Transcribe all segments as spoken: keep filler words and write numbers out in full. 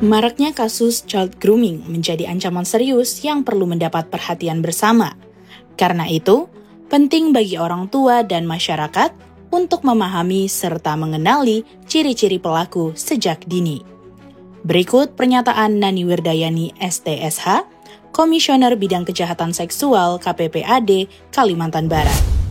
Maraknya kasus child grooming menjadi ancaman serius yang perlu mendapat perhatian bersama. Karena itu, penting bagi orang tua dan masyarakat untuk memahami serta mengenali ciri-ciri pelaku sejak dini. Berikut pernyataan Nani Wirdayani S T S H, Komisioner Bidang Kejahatan Seksual K P P A D Kalimantan Barat.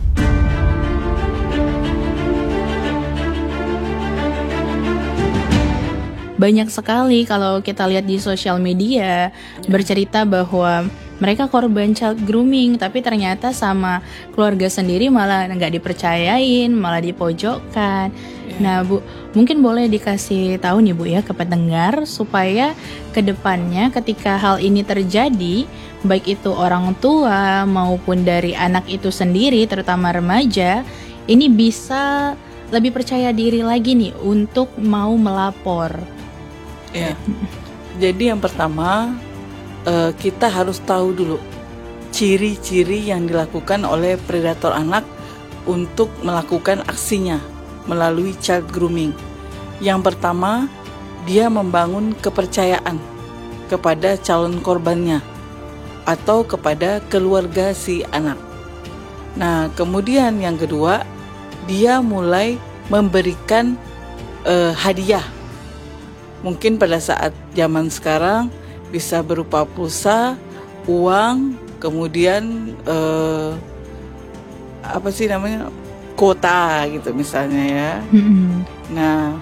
Banyak sekali kalau kita lihat di sosial media bercerita bahwa mereka korban child grooming, tapi ternyata sama keluarga sendiri malah nggak dipercayain, malah dipojokkan. Yeah. Nah Bu, mungkin boleh dikasih tahu nih Bu ya ke pendengar supaya kedepannya ketika hal ini terjadi, baik itu orang tua maupun dari anak itu sendiri, terutama remaja, ini bisa lebih percaya diri lagi nih untuk mau melapor. Ya, jadi yang pertama uh, kita harus tahu dulu ciri-ciri yang dilakukan oleh predator anak untuk melakukan aksinya melalui child grooming. Yang pertama, dia membangun kepercayaan kepada calon korbannya atau kepada keluarga si anak. Nah, kemudian yang kedua, dia mulai memberikan uh, hadiah. Mungkin pada saat zaman sekarang bisa berupa pulsa, uang, kemudian eh, apa sih namanya kuota gitu misalnya ya. Mm-hmm. Nah,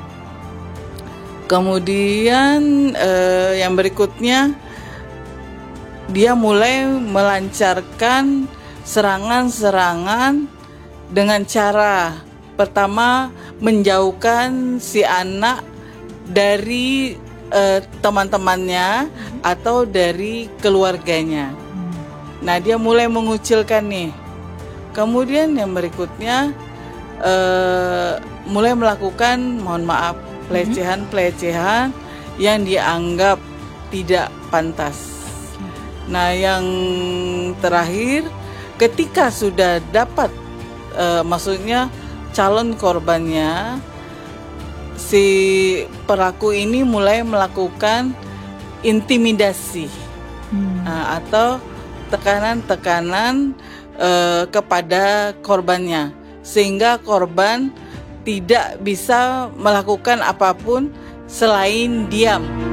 kemudian eh, yang berikutnya dia mulai melancarkan serangan-serangan dengan cara pertama menjauhkan si anak dari uh, teman-temannya atau dari keluarganya. Nah, dia mulai mengucilkan nih. Kemudian yang berikutnya uh, mulai melakukan, mohon maaf, pelecehan-pelecehan yang dianggap tidak pantas. Nah, yang terakhir, ketika sudah dapat, uh, maksudnya calon korbannya, si pelaku ini mulai melakukan intimidasi hmm. nah, atau tekanan-tekanan uh, kepada korbannya, sehingga korban tidak bisa melakukan apapun selain diam.